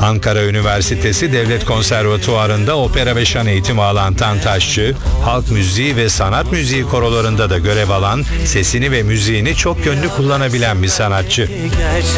Ankara Üniversitesi Devlet Konservatuvarı'nda opera ve şan eğitimi alan Tantaşçı, halk müziği ve sanat müziği korolarında da görev alan, sesini ve müziğini çok yönlü kullanabilen bir sanatçı.